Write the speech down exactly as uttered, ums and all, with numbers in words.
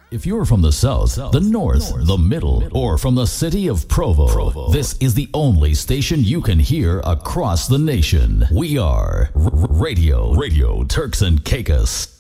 If you're from the south, the north, the middle, or from the city of Provo, Provo, this is the only station you can hear across the nation. We are R- Radio, Radio Turks and Caicos.